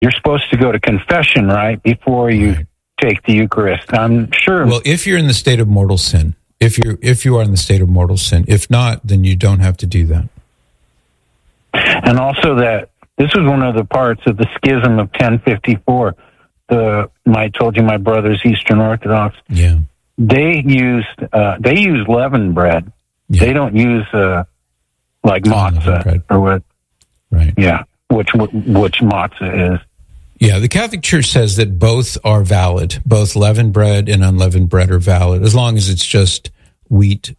you're supposed to go to confession, right, before you take the Eucharist. I'm sure. Well, if you're in the state of mortal sin, if you are in the state of mortal sin, if not, then you don't have to do that. And also that this is one of the parts of the schism of 1054. I told you my brother's Eastern Orthodox. Yeah. They use leavened bread. Yeah. They don't use like matzah or what. Right. Yeah. Which matzah is. Yeah, the Catholic Church says that both are valid. Both leavened bread and unleavened bread are valid, as long as it's just wheat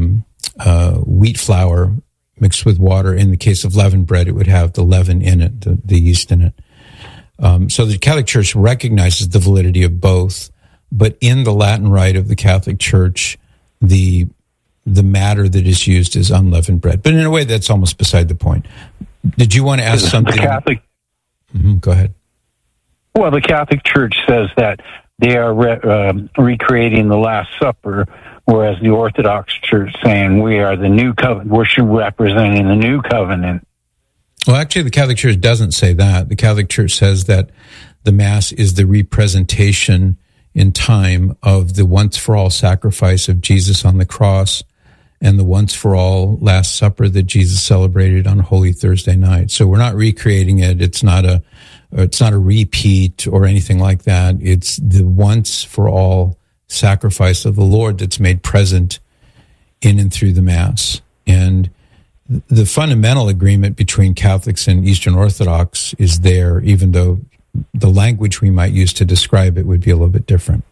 flour mixed with water. In the case of leavened bread, it would have the leaven in it, the yeast in it. So the Catholic Church recognizes the validity of both, but in the Latin Rite of the Catholic Church, the matter that is used is unleavened bread. But in a way, that's almost beside the point. Did you want to ask something? The Catholic. Go ahead. Well, the Catholic Church says that they are recreating the Last Supper, whereas the Orthodox Church saying we are the new covenant. We're representing the new covenant. Well, actually, the Catholic Church doesn't say that. The Catholic Church says that the Mass is the representation in time of the once-for-all sacrifice of Jesus on the cross and the once-for-all Last Supper that Jesus celebrated on Holy Thursday night. So we're not recreating it. It's not a repeat or anything like that. It's the once-for-all sacrifice of the Lord that's made present in and through the Mass. And the fundamental agreement between Catholics and Eastern Orthodox is there, even though the language we might use to describe it would be a little bit different.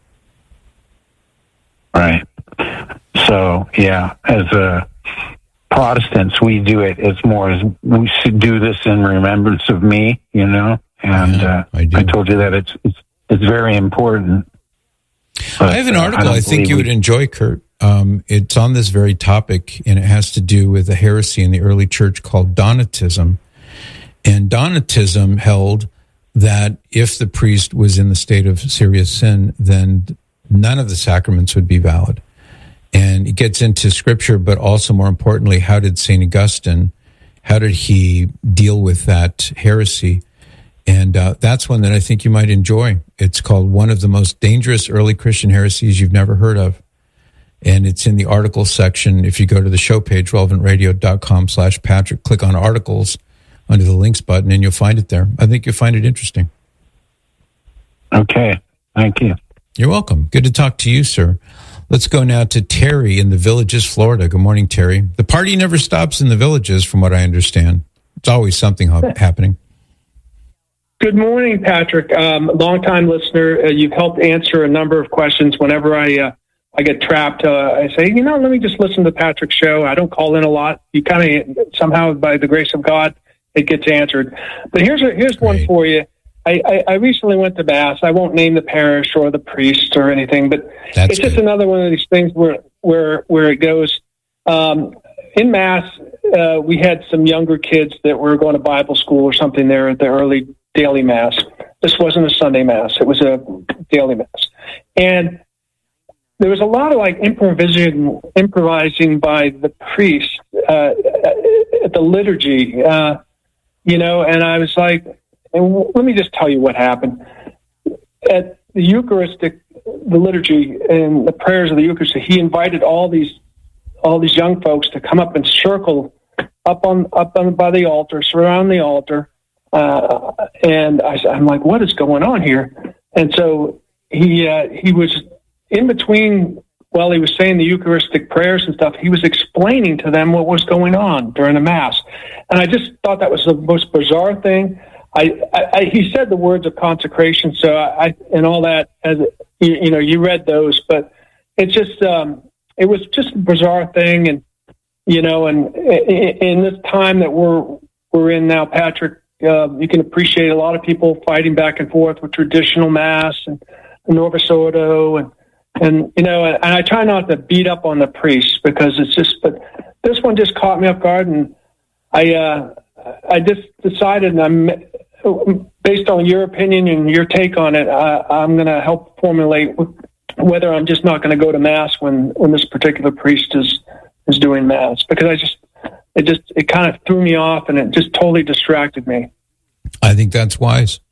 Right. So, yeah, as Protestants, we do it as more as we should do this in remembrance of me, you know? And I told you that it's very important. I have an article I think you would enjoy, Kurt. It's on this very topic, and it has to do with a heresy in the early church called Donatism. And Donatism held that if the priest was in the state of serious sin, then none of the sacraments would be valid. And it gets into Scripture, but also more importantly, how did St. Augustine, how did he deal with that heresy? And that's one that I think you might enjoy. It's called One of the Most Dangerous Early Christian Heresies You've Never Heard of. And it's in the articles section. If you go to the show page, relevantradio.com/Patrick, click on articles under the links button, and you'll find it there. I think you'll find it interesting. Okay. Thank you. You're welcome. Good to talk to you, sir. Let's go now to Terry in the Villages, Florida. Good morning, Terry. The party never stops in the Villages, from what I understand. It's always something happening. Good morning, Patrick. Long-time listener. You've helped answer a number of questions. Whenever I get trapped, I say, let me just listen to Patrick's show. I don't call in a lot. You kind of, somehow, by the grace of God, it gets answered. But here's one for you. I recently went to Mass. I won't name the parish or the priest or anything, but it's just another one of these things where it goes. In Mass, we had some younger kids that were going to Bible school or something there at the early daily Mass. This wasn't a Sunday Mass. It was a daily Mass. And there was a lot of improvising by the priest at the liturgy, and I was like, let me just tell you what happened. At the Eucharistic, the liturgy and the prayers of the Eucharist, he invited all these young folks to come up and circle up by the altar, surround the altar. And I'm like, what is going on here? And so he was in between, while he was saying the Eucharistic prayers and stuff, he was explaining to them what was going on during the Mass. And I just thought that was the most bizarre thing. He said the words of consecration, so and all that, as you read those, but it's just it was just a bizarre thing, and and in this time that we're in now, Patrick, you can appreciate a lot of people fighting back and forth with traditional Mass and Novus Ordo, and I try not to beat up on the priests because it's just, but this one just caught me off guard, and I just decided, and based on your opinion and your take on it, I'm going to help formulate whether I'm just not going to go to Mass when this particular priest is doing Mass, because it kind of threw me off, and it just totally distracted me. I think that's wise.